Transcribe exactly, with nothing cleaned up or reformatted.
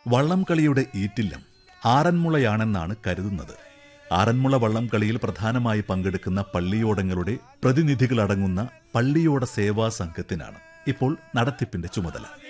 വള്ളംകളിയുടെ ഈറ്റില്ലം ആറന്മുളയാണെന്നാണ് കരുതുന്നത്. ആറന്മുള വള്ളംകളിയിൽ പ്രധാനമായി പങ്കെടുക്കുന്ന പള്ളിയോടങ്ങളുടെ പ്രതിനിധികളടങ്ങുന്ന പള്ളിയോട സേവാ സംഘത്തിനാണ് ഇപ്പോൾ നടത്തിപ്പിന്റെ ചുമതല.